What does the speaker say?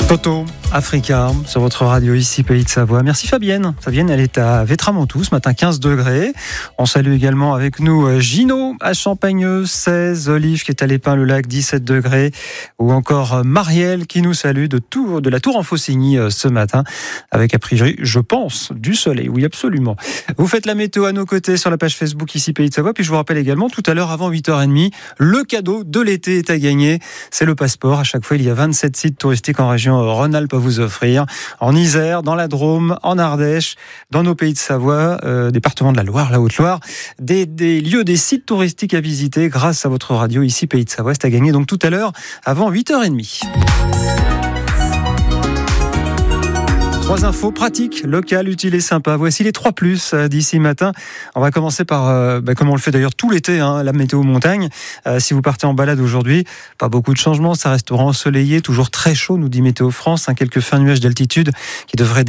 Toto, Africa, sur votre radio ici, Pays de Savoie. Merci Fabienne. Fabienne, elle est à Vétramontou, ce matin 15 degrés. On salue également avec nous Gino à Champagneux, 16, Olive qui est à l'Épin-le-Lac, 17 degrés. Ou encore Marielle qui nous salue de la Tour en Faucigny ce matin, avec a priori, je pense, du soleil. Oui, absolument. Vous faites la météo à nos côtés sur la page Facebook ici, Pays de Savoie. Puis je vous rappelle également, tout à l'heure, avant 8h30, le cadeau de l'été est à gagner. C'est le passeport. À chaque fois, il y a 27 sites touristiques en région Rhône-Alpes à vous offrir, en Isère, dans la Drôme, en Ardèche, dans nos Pays de Savoie, département de la Loire, la Haute-Loire, des lieux, des sites touristiques à visiter grâce à votre radio ici, Pays de Savoie. C'est à gagner donc tout à l'heure avant 8h30. 3 infos pratiques, locales, utiles et sympas. Voici les 3+ d'ici matin. On va commencer par, comme on le fait d'ailleurs tout l'été, la météo montagne. Si vous partez en balade aujourd'hui, pas beaucoup de changements. Ça restera ensoleillé, toujours très chaud, nous dit Météo France. Quelques fins nuages d'altitude qui devraient